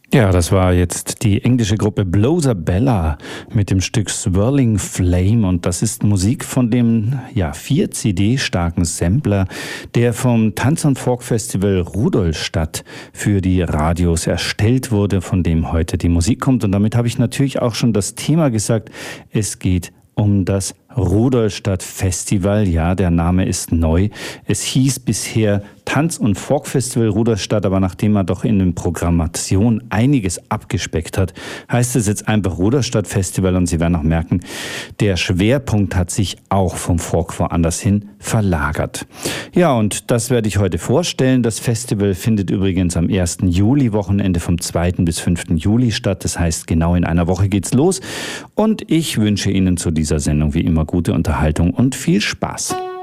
Ja, das war jetzt die englische Gruppe Blowzabella mit dem Stück Swirling Flame, und das ist Musik von dem 4 CD starken Sampler, der vom Tanz- und Folk-Festival Rudolstadt für die Radios erstellt wurde, von dem heute die Musik kommt. Und damit habe ich natürlich auch schon das Thema gesagt. Es geht um das Rudolstadt Festival. Ja, der Name ist neu. Es hieß bisher Tanz- und Folk-Festival Rudolstadt, aber nachdem er doch in der Programmation einiges abgespeckt hat, heißt es jetzt einfach Rudolstadt Festival, und Sie werden auch merken, der Schwerpunkt hat sich auch vom Folk woanders hin verlagert. Ja, und das werde ich heute vorstellen. Das Festival findet übrigens am 1. Juli-Wochenende vom 2. bis 5. Juli statt. Das heißt, genau in einer Woche geht's los, und ich wünsche Ihnen zu dieser Sendung wie immer gute Unterhaltung und viel Spaß.